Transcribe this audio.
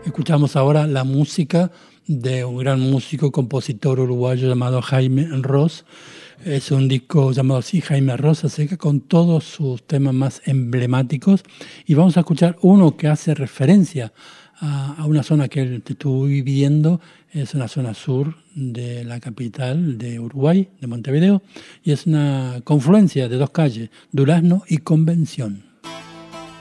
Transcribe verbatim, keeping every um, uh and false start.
Escuchamos ahora la música de un gran músico, compositor uruguayo llamado Jaime Ross. Es un disco llamado así, Jaime Ross, así que con todos sus temas más emblemáticos. Y vamos a escuchar uno que hace referencia a, a una zona que él estuvo viviendo. Es una zona sur de la capital de Uruguay, de Montevideo, y es una confluencia de dos calles, Durazno y Convención.